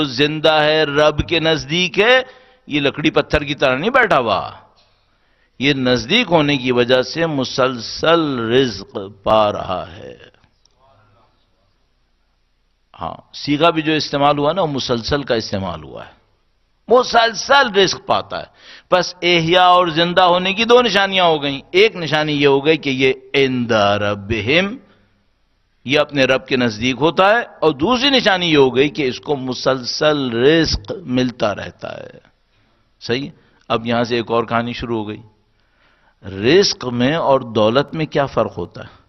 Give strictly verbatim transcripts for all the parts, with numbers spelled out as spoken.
زندہ ہے رب کے نزدیک ہے، یہ لکڑی پتھر کی طرح نہیں بیٹھا ہوا، یہ نزدیک ہونے کی وجہ سے مسلسل رزق پا رہا ہے۔ ہاں، صیغہ بھی جو استعمال ہوا نا وہ مسلسل کا استعمال ہوا ہے، مسلسل رزق پاتا ہے۔ بس احیاء اور زندہ ہونے کی دو نشانیاں ہو گئیں، ایک نشانی یہ ہو گئی کہ یہ عند ربہم، یہ اپنے رب کے نزدیک ہوتا ہے، اور دوسری نشانی یہ ہو گئی کہ اس کو مسلسل رزق ملتا رہتا ہے۔ صحیح؟ اب یہاں سے ایک اور کہانی شروع ہو گئی۔ رزق میں اور دولت میں کیا فرق ہوتا ہے؟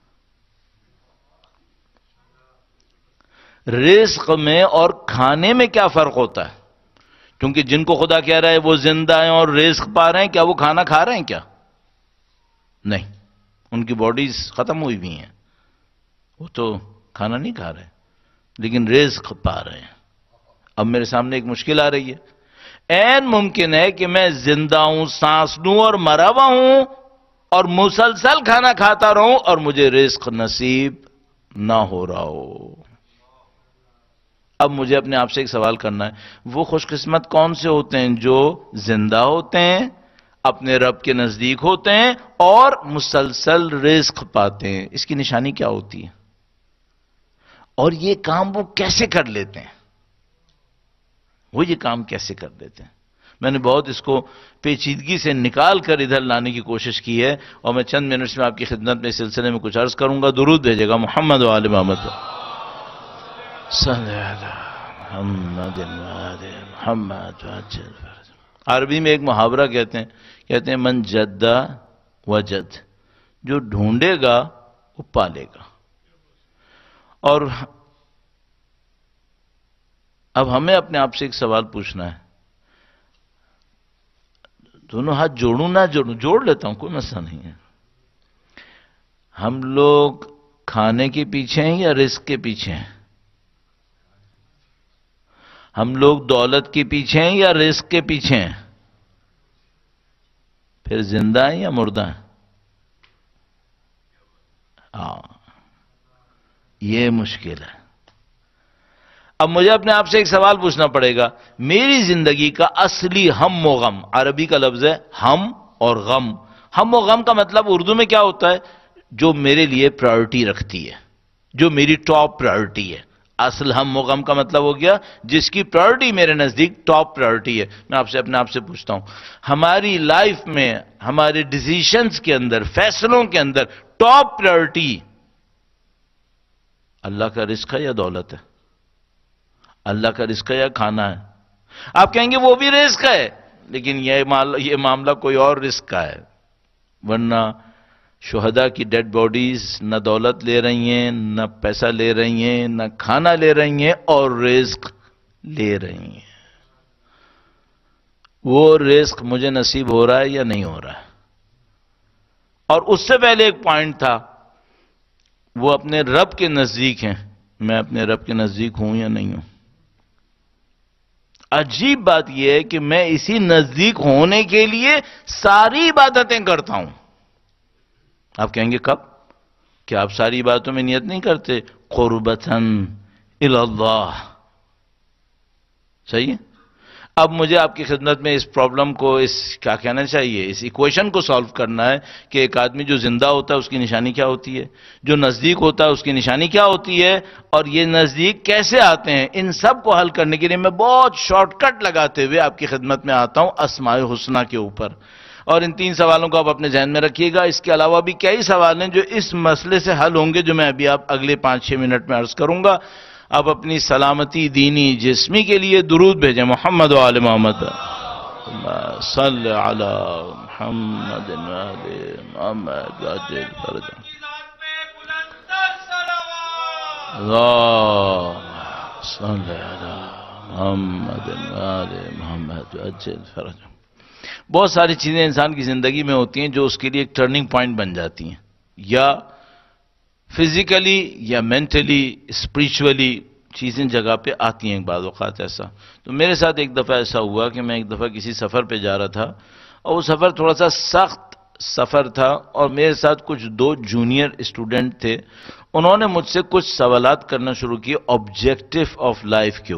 رزق میں اور کھانے میں کیا فرق ہوتا ہے؟ کیونکہ جن کو خدا کہہ رہا ہے وہ زندہ ہیں اور رزق پا رہے ہیں، کیا وہ کھانا کھا رہے ہیں کیا؟ نہیں، ان کی باڈیز ختم ہوئی بھی ہیں، وہ تو کھانا نہیں کھا رہے لیکن رزق پا رہے ہیں۔ اب میرے سامنے ایک مشکل آ رہی ہے، عین ممکن ہے کہ میں زندہ ہوں، سانس لوں اور مرا ہوا ہوں اور مسلسل کھانا کھاتا رہوں اور مجھے رزق نصیب نہ ہو رہا ہو۔ اب مجھے اپنے آپ سے ایک سوال کرنا ہے، وہ خوش قسمت کون سے ہوتے ہیں جو زندہ ہوتے ہیں، اپنے رب کے نزدیک ہوتے ہیں اور مسلسل رزق پاتے ہیں؟ اس کی نشانی کیا ہوتی ہے اور یہ کام وہ کیسے کر لیتے ہیں؟ وہ یہ کام کیسے کر لیتے ہیں؟ میں نے بہت اس کو پیچیدگی سے نکال کر ادھر لانے کی کوشش کی ہے، اور میں چند منٹس میں آپ کی خدمت میں اس سلسلے میں کچھ عرض کروں گا۔ درود بھیجے گا محمد و آل محمد صلی اللہ محمد محمد۔ عربی میں ایک محاورہ کہتے ہیں کہتے ہیں من جدہ وجد، جو ڈھونڈے گا وہ پالے گا۔ اور اب ہمیں اپنے آپ سے ایک سوال پوچھنا ہے، دونوں ہاتھ جوڑوں نہ جوڑوں؟ جوڑ لیتا ہوں، کوئی مسئلہ نہیں ہے۔ ہم لوگ کھانے کے پیچھے ہیں یا رزق کے پیچھے ہیں؟ ہم لوگ دولت کے پیچھے ہیں یا رزق کے پیچھے ہیں؟ پھر زندہ ہیں یا مردہ ہیں؟ ہاں، یہ مشکل ہے۔ اب مجھے اپنے آپ سے ایک سوال پوچھنا پڑے گا، میری زندگی کا اصلی ہم و غم، عربی کا لفظ ہے ہم اور غم۔ ہم و غم کا مطلب اردو میں کیا ہوتا ہے؟ جو میرے لیے پرائورٹی رکھتی ہے، جو میری ٹاپ پرائورٹی ہے۔ اصل ہم و غم کا مطلب ہو گیا جس کی پرائورٹی میرے نزدیک ٹاپ پرائورٹی ہے۔ میں آپ سے اپنے آپ سے پوچھتا ہوں، ہماری لائف میں ہمارے ڈیسیشنز کے اندر، فیصلوں کے اندر ٹاپ پرائورٹی اللہ کا رزق ہے یا دولت ہے؟ اللہ کا رزق ہے یا کھانا ہے؟ آپ کہیں گے وہ بھی رزق ہے، لیکن یہ معاملہ کوئی اور رزق کا ہے، ورنہ شہداء کی ڈیڈ باڈیز نہ دولت لے رہی ہیں، نہ پیسہ لے رہی ہیں، نہ کھانا لے رہی ہیں، اور رزق لے رہی ہیں۔ وہ رزق مجھے نصیب ہو رہا ہے یا نہیں ہو رہا ہے؟ اور اس سے پہلے ایک پوائنٹ تھا، وہ اپنے رب کے نزدیک ہیں، میں اپنے رب کے نزدیک ہوں یا نہیں ہوں؟ عجیب بات یہ ہے کہ میں اسی نزدیک ہونے کے لیے ساری عبادتیں کرتا ہوں۔ آپ کہیں گے کب؟ کہ آپ ساری عبادتوں میں نیت نہیں کرتے؟ قربتاً الی اللہ۔ صحیح ہے؟ اب مجھے آپ کی خدمت میں اس پرابلم کو، اس کیا کہنا چاہیے، اس ایکویشن کو سالو کرنا ہے کہ ایک آدمی جو زندہ ہوتا ہے اس کی نشانی کیا ہوتی ہے، جو نزدیک ہوتا ہے اس کی نشانی کیا ہوتی ہے، اور یہ نزدیک کیسے آتے ہیں۔ ان سب کو حل کرنے کے لیے میں بہت شارٹ کٹ لگاتے ہوئے آپ کی خدمت میں آتا ہوں اسماء الحسنی کے اوپر، اور ان تین سوالوں کو آپ اپنے ذہن میں رکھیے گا۔ اس کے علاوہ بھی کئی سوال ہیں جو اس مسئلے سے حل ہوں گے، جو میں ابھی آپ اگلے پانچ چھ منٹ میں عرض کروں گا۔ آپ اپنی سلامتی دینی جسمی کے لیے درود بھیجیں محمد و آل محمد صلی علی محمد و آل محمد وعجل فرجہ اللہ صلی علی محمد و آل محمد وعجل فرجہ۔ بہت ساری چیزیں انسان کی زندگی میں ہوتی ہیں جو اس کے لیے ایک ٹرننگ پوائنٹ بن جاتی ہیں، یا فزیکلی یا مینٹلی اسپریچولی چیزیں جگہ پہ آتی ہیں بعض اوقات ایسا۔ تو میرے ساتھ ایک دفعہ ایسا ہوا کہ میں ایک دفعہ کسی سفر پہ جا رہا تھا، اور وہ سفر تھوڑا سا سخت سفر تھا، اور میرے ساتھ کچھ دو جونیئر اسٹوڈنٹ تھے۔ انہوں نے مجھ سے کچھ سوالات کرنا شروع کیے آبجیکٹو آف لائف کے